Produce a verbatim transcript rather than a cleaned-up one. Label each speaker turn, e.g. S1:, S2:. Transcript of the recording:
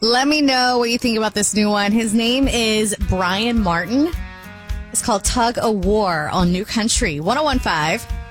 S1: Let me know what you think about this new one. His name is Brian Martin. It's called Tug of War on New Country one oh one five.